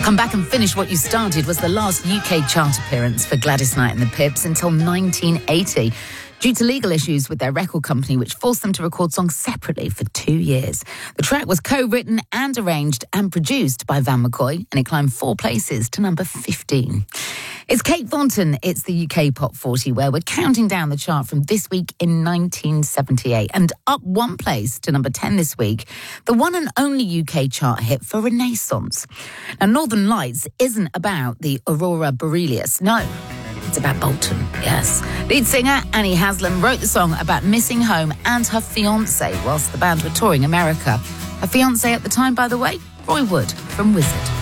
Come Back and Finish What You Started was the last UK chart appearance for Gladys Knight and the Pips until 1980. Due to legal issues with their record company, which forced them to record songs separately for 2 years. The track was co-written and arranged and produced by Van McCoy, and it climbed 4 places to number 15. It's Kate Thornton. It's the UK Pop 40, where we're counting down the chart from this week in 1978. And up 1 place to number 10 this week, the one and only UK chart hit for Renaissance. Now, Northern Lights isn't about the Aurora Borealis, no. It's about Bolton, yes. Lead singer Annie Haslam wrote the song about missing home and her fiancé whilst the band were touring America. Her fiancé at the time, by the way, Roy Wood from Wizzard.